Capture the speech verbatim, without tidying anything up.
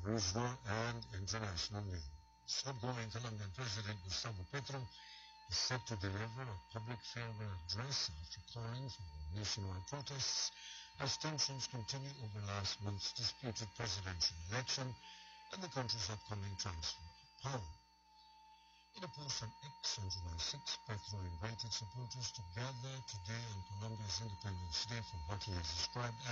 regional and international news. Outgoing Colombian President Gustavo Petro is set to deliver a public farewell address after calling for nationwide protests as tensions continue over last month's disputed presidential election and the country's upcoming transfer of power. In a post on X on July sixth, Petro invited supporters to gather today on Colombia's Independence Day for what he has described